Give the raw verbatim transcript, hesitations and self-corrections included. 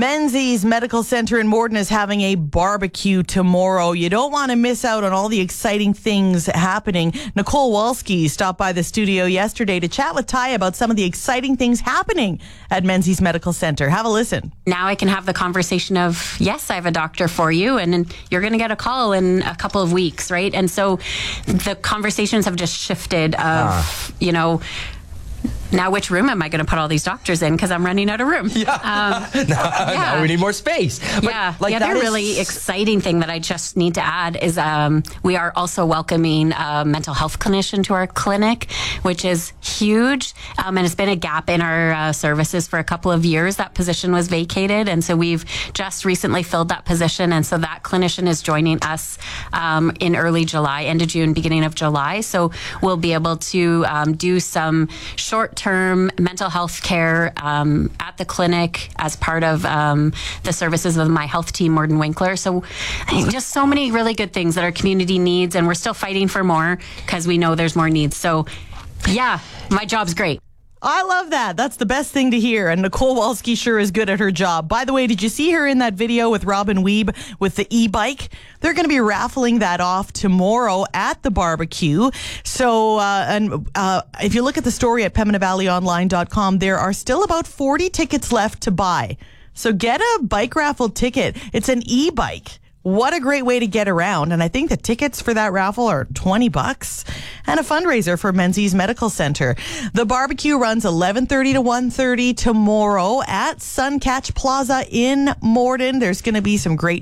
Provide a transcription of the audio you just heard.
Menzies Medical Center in Morden is having a barbecue tomorrow. You don't want to miss out on all the exciting things happening. Nicole Walski stopped by the studio yesterday to chat with Ty about some of the exciting things happening at Menzies Medical Center. Have a listen. Now I can have the conversation of, yes, I have a doctor for you, and you're going to get a call in a couple of weeks, right? And so the conversations have just shifted of, ah. you know, now which room am I going to put all these doctors in because I'm running out of room? Yeah. Um, now, yeah. now we need more space. But yeah. Like the other is... really exciting thing that I just need to add is um, we are also welcoming a mental health clinician to our clinic, which is huge. Um, and it's been a gap in our uh, services for a couple of years. That position was vacated. And so we've just recently filled that position. And so that clinician is joining us um, in early July, end of June, beginning of July. So we'll be able to um, do some short term mental health care um, at the clinic as part of um, the services of my health team, Morden Winkler. So just so many really good things that our community needs, and we're still fighting for more because we know there's more needs. So yeah, my job's great. I love that. That's the best thing to hear. And Nicole Walski sure is good at her job. By the way, did you see her in that video with Robin Weeb with the e-bike? They're going to be raffling that off tomorrow at the barbecue. So, uh, and uh, if you look at the story at pembina valley online dot com, there are still about forty tickets left to buy. So get a bike raffle ticket. It's an e-bike. What a great way to get around. And I think the tickets for that raffle are twenty bucks and a fundraiser for Menzies Medical Center. The barbecue runs eleven thirty to one thirty tomorrow at Suncatch Plaza in Morden. There's going to be some great